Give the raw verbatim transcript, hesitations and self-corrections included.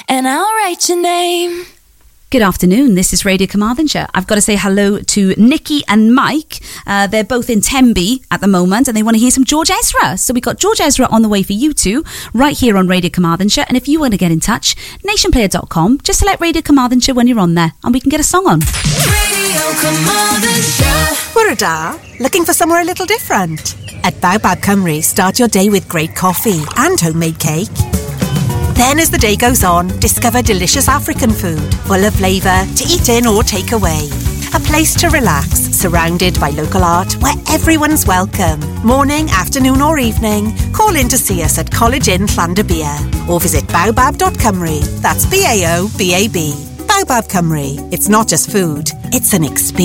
and I'll write your name. Good afternoon, this is Radio Carmarthenshire. I've got to say hello to Nikki and Mike. Uh, they're both in Tenby at the moment and they want to hear some George Ezra. So we've got George Ezra on the way for you two, right here on Radio Carmarthenshire. And if you want to get in touch, nation player dot com. Just select Radio Carmarthenshire when you're on there and we can get a song on. Radio Carmarthenshire. Wurrada, looking for somewhere a little different? At Baobab Cymru, start your day with great coffee and homemade cake. Then as the day goes on, discover delicious African food, full of flavour, to eat in or take away. A place to relax, surrounded by local art where everyone's welcome. Morning, afternoon or evening, call in to see us at College Inn Llandybia or visit baobab dot cymru. That's B A O B A B. Baobab Cymru. It's not just food, it's an experience.